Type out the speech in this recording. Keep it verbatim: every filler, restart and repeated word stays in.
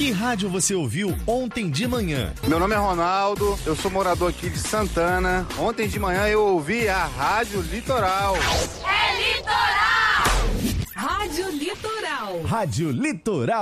Que rádio você ouviu ontem de manhã? Meu nome é Ronaldo, eu sou morador aqui de Santana. Ontem de manhã eu ouvi a Rádio Litoral. É Litoral! Rádio Litoral. Rádio Litoral.